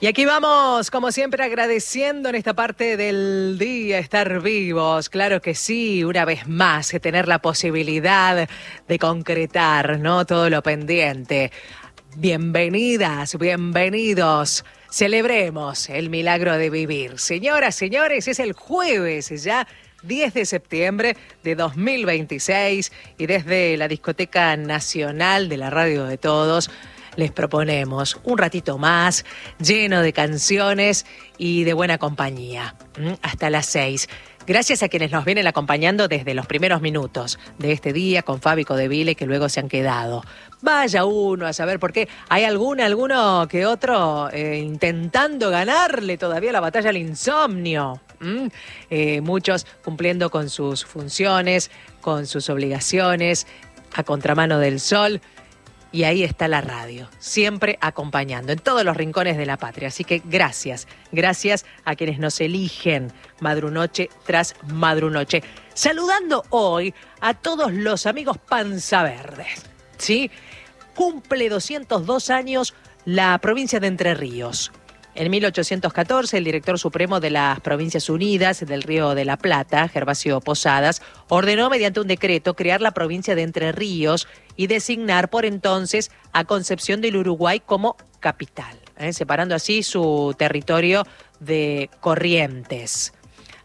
Y aquí vamos, como siempre, agradeciendo en esta parte del día estar vivos. Claro que sí, una vez más, que tener la posibilidad de concretar, ¿no? Todo lo pendiente. Bienvenidas, bienvenidos. Celebremos el milagro de vivir. Señoras, señores, es el jueves ya, 10 de septiembre de 2026, y desde la Discoteca Nacional de la Radio de Todos les proponemos un ratito más lleno de canciones y de buena compañía, hasta las 6. Gracias a quienes nos vienen acompañando desde los primeros minutos de este día con Fabi Codeville, que luego se han quedado. Vaya uno a saber por qué. Hay alguno que otro intentando ganarle todavía la batalla al insomnio. Muchos cumpliendo con sus funciones, con sus obligaciones, a contramano del sol. Y ahí está la radio, siempre acompañando en todos los rincones de la patria. Así que gracias a quienes nos eligen madrunoche tras madrunoche. Saludando hoy a todos los amigos Panza Verdes, ¿sí? Cumple 202 años la provincia de Entre Ríos. En 1814, el director supremo de las Provincias Unidas del Río de la Plata, Gervasio Posadas, ordenó mediante un decreto crear la provincia de Entre Ríos y designar por entonces a Concepción del Uruguay como capital, separando así su territorio de Corrientes.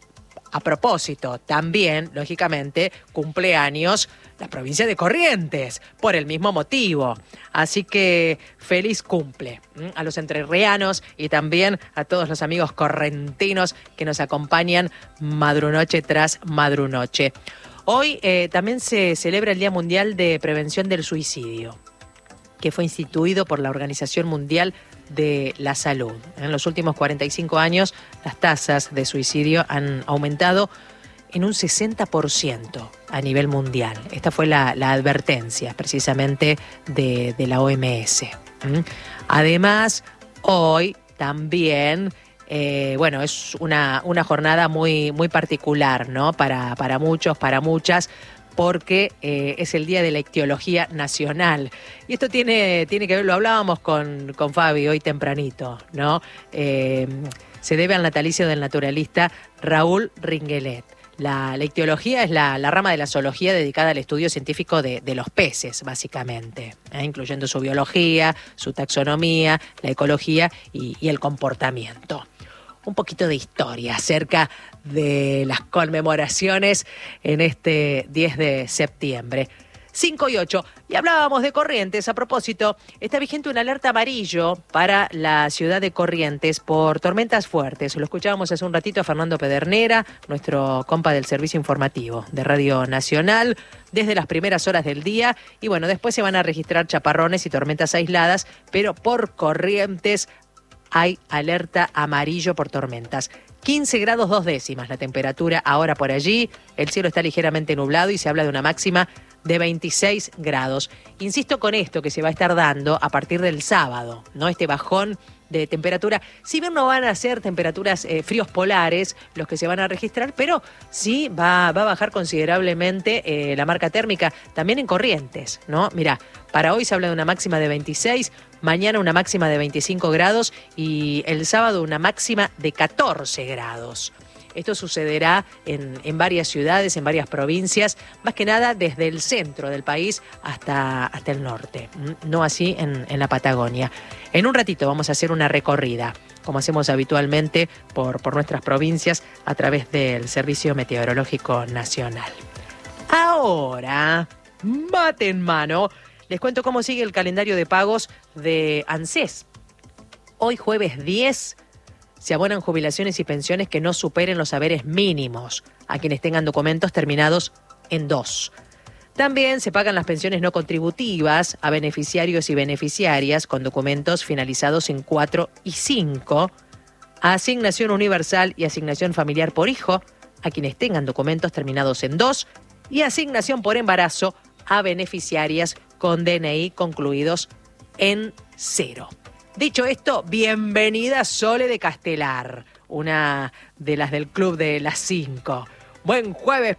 A propósito, también, lógicamente, cumpleaños la provincia de Corrientes, por el mismo motivo. Así que feliz cumple a los entrerrianos y también a todos los amigos correntinos que nos acompañan madrunoche tras madrunoche. Hoy también se celebra el Día Mundial de Prevención del Suicidio, que fue instituido por la Organización Mundial de la Salud. En los últimos 45 años, las tasas de suicidio han aumentado en un 60% a nivel mundial. Esta fue la advertencia precisamente de la OMS. Además, hoy también, es una jornada muy, muy particular, ¿no? Para muchos, para muchas, porque es el Día de la Ictiología Nacional. Y esto tiene que ver, lo hablábamos con Fabi hoy tempranito, ¿no? Se debe al natalicio del naturalista Raúl Ringelet. La ictiología es la rama de la zoología dedicada al estudio científico de los peces, básicamente, incluyendo su biología, su taxonomía, la ecología y el comportamiento. Un poquito de historia acerca de las conmemoraciones en este 10 de septiembre. 5 y 8. Y hablábamos de Corrientes. A propósito, está vigente un alerta amarillo para la ciudad de Corrientes por tormentas fuertes. Lo escuchábamos hace un ratito a Fernando Pedernera, nuestro compa del servicio informativo de Radio Nacional, desde las primeras horas del día. Y bueno, después se van a registrar chaparrones y tormentas aisladas, pero por Corrientes hay alerta amarillo por tormentas. 15 grados 2 décimas la temperatura ahora por allí. El cielo está ligeramente nublado y se habla de una máxima de 26 grados. Insisto con esto que se va a estar dando a partir del sábado, ¿no? Este bajón de temperatura. Si bien no van a ser temperaturas fríos polares los que se van a registrar, pero sí va a bajar considerablemente la marca térmica también en Corrientes, ¿no? Mirá, para hoy se habla de una máxima de 26, mañana una máxima de 25 grados y el sábado una máxima de 14 grados. Esto sucederá en varias ciudades, en varias provincias, más que nada desde el centro del país hasta el norte, no así en la Patagonia. En un ratito vamos a hacer una recorrida, como hacemos habitualmente por nuestras provincias, a través del Servicio Meteorológico Nacional. Ahora, mate en mano, les cuento cómo sigue el calendario de pagos de ANSES. Hoy jueves 10 se abonan jubilaciones y pensiones que no superen los haberes mínimos a quienes tengan documentos terminados en 2. También se pagan las pensiones no contributivas a beneficiarios y beneficiarias con documentos finalizados en 4 y 5, a asignación universal y asignación familiar por hijo a quienes tengan documentos terminados en 2 y asignación por embarazo a beneficiarias con DNI concluidos en 0. Dicho esto, bienvenida Sole de Castelar, una de las del Club de las 5. Buen jueves